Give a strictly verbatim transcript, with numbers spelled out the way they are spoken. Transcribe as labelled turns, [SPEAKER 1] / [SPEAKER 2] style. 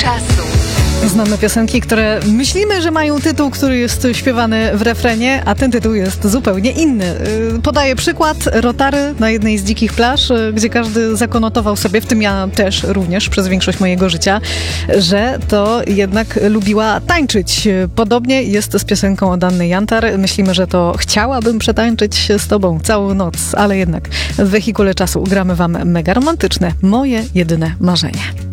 [SPEAKER 1] czasu.
[SPEAKER 2] Znamy piosenki, które myślimy, że mają tytuł, który jest śpiewany w refrenie, a ten tytuł jest zupełnie inny. Podaję przykład Rotary na jednej z dzikich plaż, gdzie każdy zakonotował sobie, w tym ja też również przez większość mojego życia, że to jednak lubiła tańczyć. Podobnie jest z piosenką od Anny Jantar. Myślimy, że to chciałabym przetańczyć z tobą całą noc, ale jednak w wehikule czasu gramy wam mega romantyczne, moje jedyne marzenie.